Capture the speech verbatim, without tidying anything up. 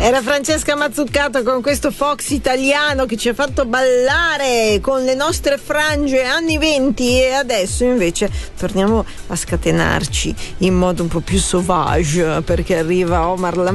Era Francesca Mazzucato con questo Fox italiano che ci ha fatto ballare con le nostre frange anni venti, e adesso invece torniamo a scatenarci in modo un po' più sauvage, perché arriva Omar